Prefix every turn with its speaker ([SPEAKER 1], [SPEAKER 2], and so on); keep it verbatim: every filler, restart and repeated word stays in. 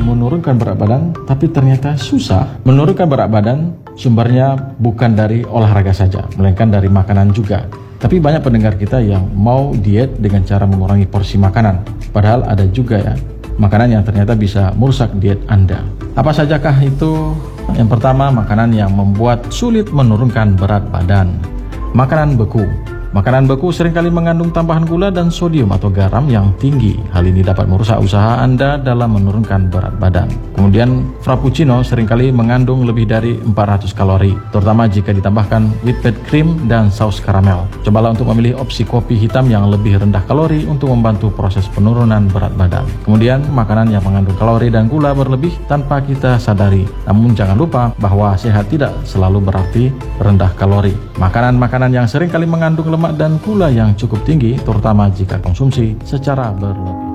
[SPEAKER 1] menurunkan berat badan tapi ternyata susah. Menurunkan berat badan sumbernya bukan dari olahraga saja, melainkan dari makanan juga. Tapi banyak pendengar kita yang mau diet dengan cara mengurangi porsi makanan. Padahal ada juga ya makanan yang ternyata bisa merusak diet Anda. Apa sajakah itu? Yang pertama, makanan yang membuat sulit menurunkan berat badan. Makanan beku. Makanan beku seringkali mengandung tambahan gula dan sodium atau garam yang tinggi. Hal ini dapat merusak usaha Anda dalam menurunkan berat badan. Kemudian, frappuccino seringkali mengandung lebih dari empat ratus kalori, terutama jika ditambahkan whipped cream dan saus karamel. Cobalah untuk memilih opsi kopi hitam yang lebih rendah kalori untuk membantu proses penurunan berat badan. Kemudian, makanan yang mengandung kalori dan gula berlebih tanpa kita sadari. Namun jangan lupa bahwa sehat tidak selalu berarti rendah kalori. Makanan-makanan yang seringkali mengandung lemak dan gula yang cukup tinggi, terutama jika konsumsi secara berlebih.